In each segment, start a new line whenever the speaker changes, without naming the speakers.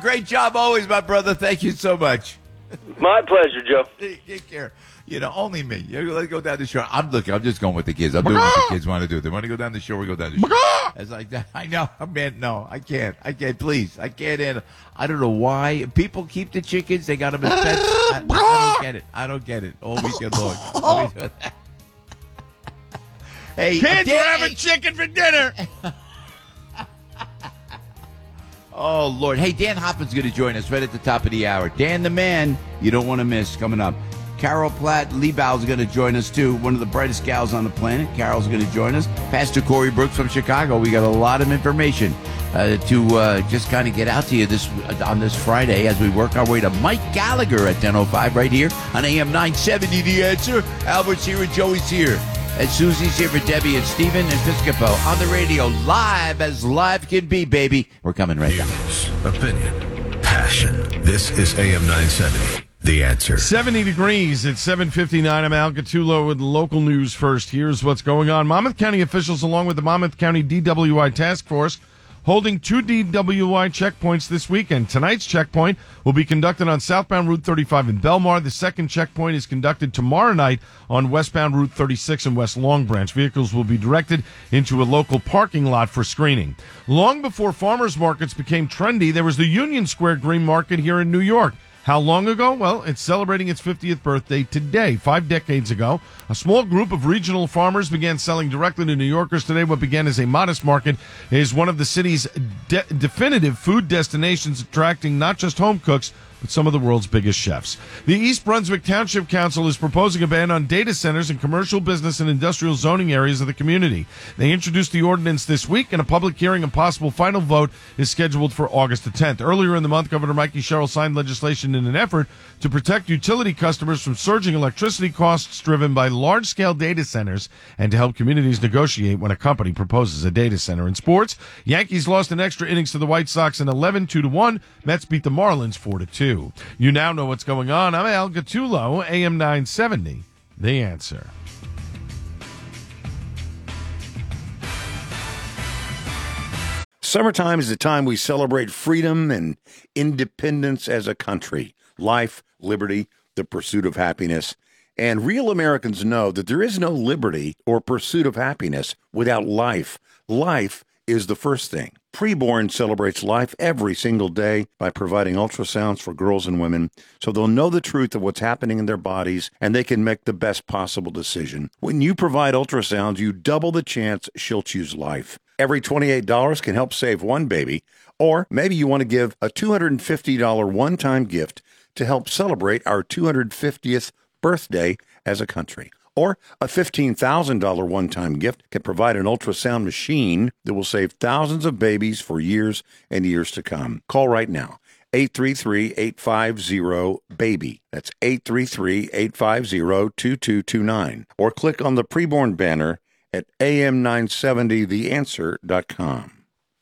Great job always, my brother. Thank you so much.
My pleasure, Joe.
Take care. Only me. Let's go down the shore. I'm just going with the kids. I'm doing what the kids want to do. They want to go down the shore, we go down the shore. It's like that. I know. Man, no, I can't. Please. I can't. I don't know why. People keep the chickens. They got them as pets. I don't get it. All weekend long. Hey,
kids, we're having chicken for dinner.
Oh, Lord. Hey, Dan Hoffman's going to join us right at the top of the hour. Dan the man, you don't want to miss coming up. Carol Platt-Liebau's going to join us, too. One of the brightest gals on the planet. Carol's going to join us. Pastor Corey Brooks from Chicago. We got a lot of information to just kind of get out to you on this Friday as we work our way to Mike Gallagher at 10:05 right here on AM 970. The Answer. Albert's here and Joey's here. And Susie's here for Debbie and Steven and Piscopo on the radio, live as live can be, baby. We're coming right back.
Opinion, passion. This is AM 970. The Answer.
70 degrees at 7:59. I'm Al Gattullo with local news first. Here's what's going on. Monmouth County officials, along with the Monmouth County DWI Task Force, holding 2 DWI checkpoints this weekend. Tonight's checkpoint will be conducted on southbound Route 35 in Belmar. The second checkpoint is conducted tomorrow night on westbound Route 36 in West Long Branch. Vehicles will be directed into a local parking lot for screening. Long before farmers markets became trendy, there was the Union Square Green Market here in New York. How long ago? Well, it's celebrating its 50th birthday today. 5 decades ago, a small group of regional farmers began selling directly to New Yorkers. Today, what began as a modest market is one of the city's definitive food destinations, attracting not just home cooks, but some of the world's biggest chefs. The East Brunswick Township Council is proposing a ban on data centers in commercial, business, and industrial zoning areas of the community. They introduced the ordinance this week, and a public hearing and possible final vote is scheduled for August the 10th. Earlier in the month, Governor Mikey Sherrill signed legislation in an effort to protect utility customers from surging electricity costs driven by large-scale data centers and to help communities negotiate when a company proposes a data center. In sports, Yankees lost in extra innings to the White Sox in 11, 2-1. Mets beat the Marlins 4-2. You now know what's going on. I'm Al Gattullo, AM 970, The Answer.
Summertime is the time we celebrate freedom and independence as a country. Life, liberty, the pursuit of happiness. And real Americans know that there is no liberty or pursuit of happiness without life. Life is the first thing. Preborn celebrates life every single day by providing ultrasounds for girls and women so they'll know the truth of what's happening in their bodies and they can make the best possible decision. When you provide ultrasounds, you double the chance she'll choose life. Every $28 can help save one baby, or maybe you want to give a $250 one-time gift to help celebrate our 250th birthday as a country. Or a $15,000 one-time gift can provide an ultrasound machine that will save thousands of babies for years and years to come. Call right now, 833-850-BABY. That's 833-850-2229. Or click on the preborn banner at am970theanswer.com.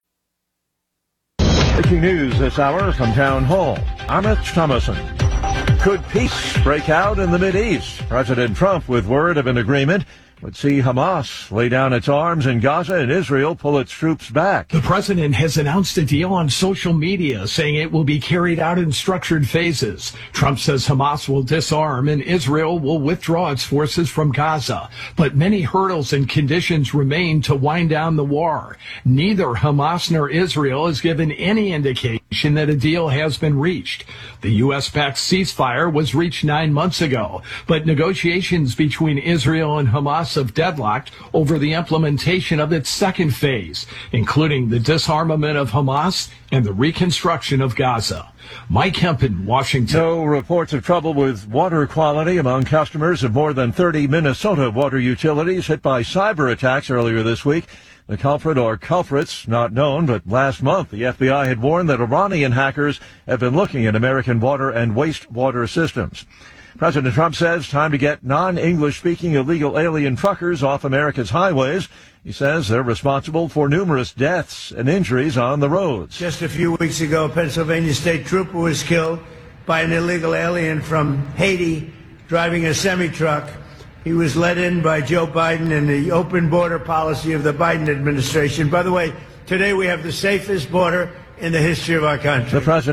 Breaking news this hour from Town Hall. I'm Rich Thomason. Could peace break out in the Mideast? President Trump, with word of an agreement, would see Hamas lay down its arms in Gaza and Israel pull its troops back.
The president has announced a deal on social media, saying it will be carried out in structured phases. Trump says Hamas will disarm and Israel will withdraw its forces from Gaza. But many hurdles and conditions remain to wind down the war. Neither Hamas nor Israel has given any indication that a deal has been reached. The U.S.-backed ceasefire was reached 9 months ago, but negotiations between Israel and Hamas have deadlocked over the implementation of its second phase, including the disarmament of Hamas and the reconstruction of Gaza. Mike Hempen, Washington.
No reports of trouble with water quality among customers of more than 30 Minnesota water utilities hit by cyber attacks earlier this week. The culprit or culprits not known, but last month the FBI had warned that Iranian hackers have been looking at American water and wastewater systems. President Trump says time to get non-English speaking illegal alien truckers off America's highways. He says they're responsible for numerous deaths and injuries on the roads.
Just a few weeks ago, a Pennsylvania state trooper was killed by an illegal alien from Haiti driving a semi-truck. He was let in by Joe Biden and the open border policy of the Biden administration. By the way, today we have the safest border in the history of our country.
The president